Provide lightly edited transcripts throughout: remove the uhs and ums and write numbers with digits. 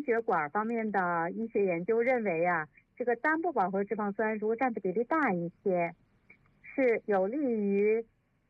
血管方面的医学研究认为啊，这个单不饱和脂肪酸如果占的比例大一些，是有利于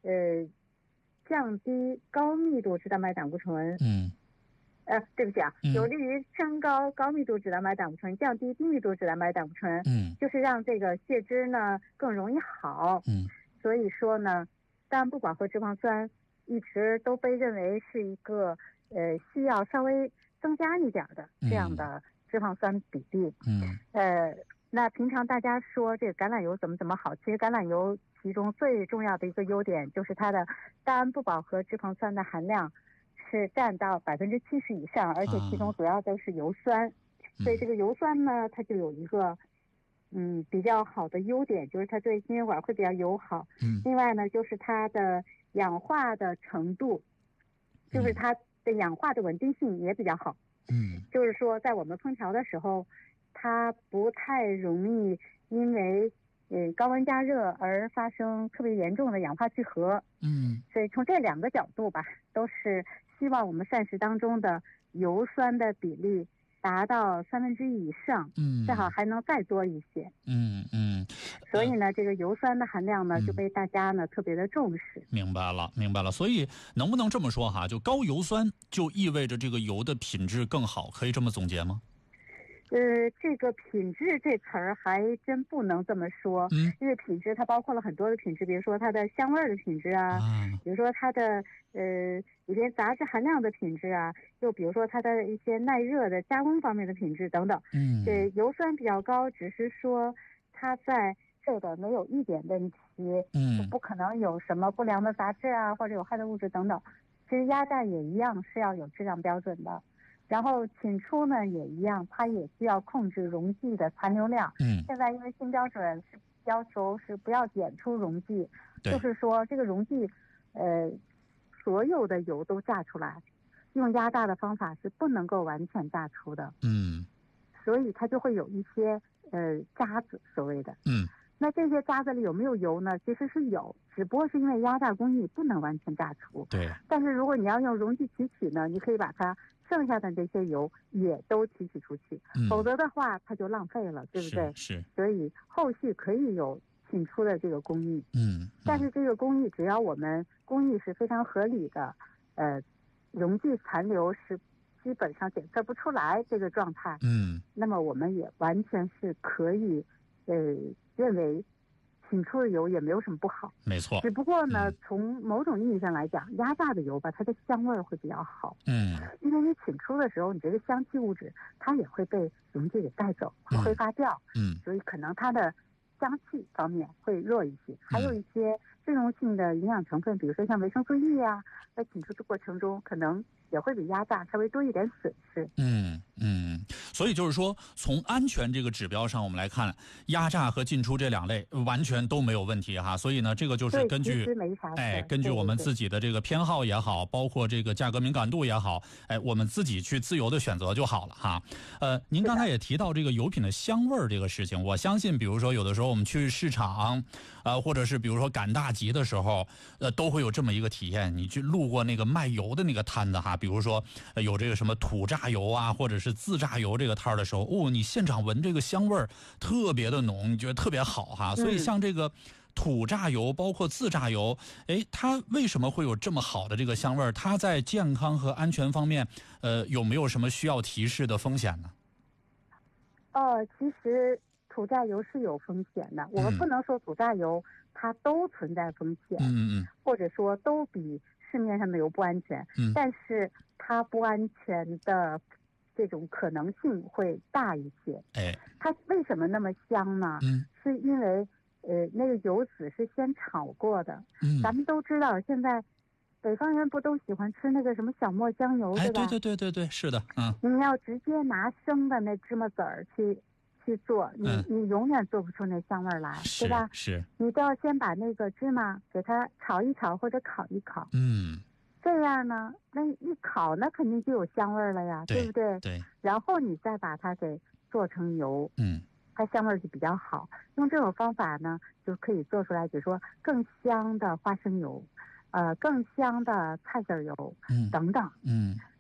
降低高密度脂蛋白胆固醇。对不起啊，有利于升高高密度脂蛋白胆固醇，降低低密度脂蛋白胆固醇。就是让这个血脂呢更容易好。所以说呢，单不饱和脂肪酸一直都被认为是一个需要稍微增加一点的这样的脂肪酸比例。那平常大家说这个橄榄油怎么好，其实橄榄油其中最重要的一个优点就是它的单不饱和脂肪酸的含量是占到70%以上，而且其中主要都是油酸。所以这个油酸呢，它就有一个比较好的优点，就是它对心血管会比较友好。另外呢，就是它的氧化的程度，就是它的氧化的稳定性也比较好。就是说在我们烹调的时候，它不太容易因为高温加热而发生特别严重的氧化聚合。所以从这2个角度吧，都是希望我们膳食当中的油酸的比例达到1/3以上，最好还能再多一些。所以呢，这个油酸的含量呢就被大家呢特别的重视。 明白了。所以能不能这么说哈，就高油酸就意味着这个油的品质更好，可以这么总结吗？ 这个品质这词儿还真不能这么说。因为品质它包括了很多的品质，比如说它的香味的品质啊，比如说它的里边杂质含量的品质啊，又比如说它的一些耐热的加工方面的品质等等。油酸比较高，只是说它在这的没有一点问题，就不可能有什么不良的杂质啊或者有害的物质等等。其实鸭蛋也一样是要有质量标准的。然后浸出呢也一样，它也需要控制溶剂的残留量。现在因为新标准是要求是不要检出溶剂，就是说这个溶剂所有的油都榨出来，用压榨的方法是不能够完全榨出的。所以它就会有一些渣子，所谓的。那这些渣子里有没有油呢？其实是有，只不过是因为压榨工艺不能完全榨出。但是如果你要用溶剂提取呢，你可以把它剩下的这些油也都提取出去。否则的话它就浪费了，对不对？ 是。 所以后续可以有浸出的这个工艺。但是这个工艺只要我们工艺是非常合理的，溶剂残留是基本上检测不出来这个状态。那么我们也完全是可以认为浸出的油也没有什么不好。 没错。 只不过呢，从某种意义上来讲，压榨的油吧，它的香味会比较好。因为你浸出的时候，你这个香气物质它也会被溶剂给带走，会挥发掉。所以可能它的香气方面会弱一些。还有一些水溶性的营养成分，比如说像维生素 E 啊，在浸出的过程中可能也会比压榨稍微多一点损失。 所以就是说，从安全这个指标上我们来看，压榨和浸出这2类完全都没有问题哈。所以呢，这个就是根据根据我们自己的这个偏好也好，包括这个价格敏感度也好，我们自己去自由的选择就好了哈。您刚才也提到这个油品的香味儿这个事情，我相信比如说有的时候我们去市场或者是比如说赶大集的时候都会有这么一个体验。你去路过那个卖油的那个摊子哈，比如说有这个什么土榨油啊，或者是自榨油这个摊的时候，你现场闻这个香味儿特别的浓，你觉得特别好哈。所以像这个土榨油包括自榨油，它为什么会有这么好的这个香味儿？它在健康和安全方面有没有什么需要提示的风险呢？ 其实土榨油是有风险的。我们不能说土榨油它都存在风险，或者说都比市面上的油不安全，但是它不安全的这种可能性会大一些。它为什么那么香呢？是因为那个油脂是先炒过的。咱们都知道现在北方人不都喜欢吃那个什么小磨酱油，对吧？ 对，是的。 你要直接拿生的那芝麻籽儿去做，你永远做不出那香味来，对吧？ 是。你都要先把那个芝麻给它炒一炒或者烤一烤。这样呢，那一烤那肯定就有香味了呀，对不对？然后你再把它给做成油，它香味就比较好。用这种方法呢，就可以做出来，比如说更香的花生油，更香的菜籽油，等等。